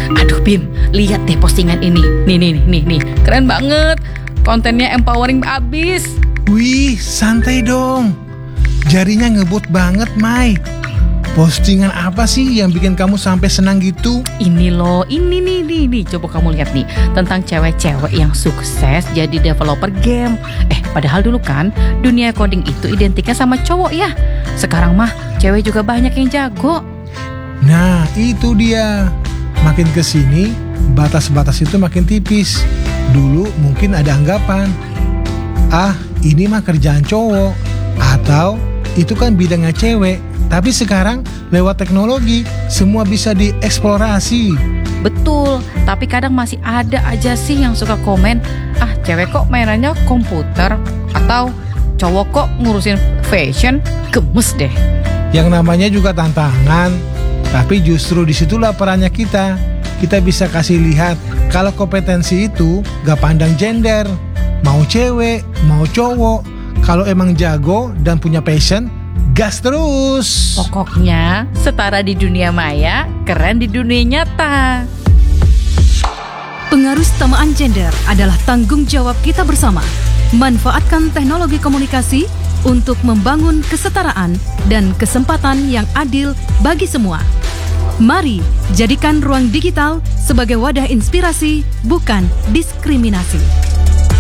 Aduh Bim, lihat deh postingan ini. Nih, keren banget. Kontennya empowering abis. Wih, santai dong. Jarinya ngebut banget, Mai. Postingan apa sih yang bikin kamu sampai senang gitu? Ini loh, ini nih. Coba kamu lihat nih, tentang cewek-cewek yang sukses jadi developer game. Padahal dulu kan dunia coding itu identiknya sama cowok ya. Sekarang mah cewek juga banyak yang jago. Nah, itu dia. Makin kesini, batas-batas itu makin tipis. Dulu mungkin ada anggapan, ini mah kerjaan cowok. Atau, itu kan bidangnya cewek. Tapi sekarang lewat teknologi semua bisa dieksplorasi. Betul, tapi kadang masih ada aja sih yang suka komen, cewek kok mainannya komputer, atau cowok kok ngurusin fashion, gemes deh. Yang namanya juga tantangan, tapi justru disitulah perannya kita. Kita bisa kasih lihat kalau kompetensi itu gak pandang gender, mau cewek, mau cowok. Kalau emang jago dan punya passion, gas terus. Pokoknya setara di dunia maya, keren di dunia nyata. Pengaruhtamaan gender adalah tanggung jawab kita bersama. Manfaatkan teknologi komunikasi untuk membangun kesetaraan dan kesempatan yang adil bagi semua. Mari jadikan ruang digital sebagai wadah inspirasi, bukan diskriminasi.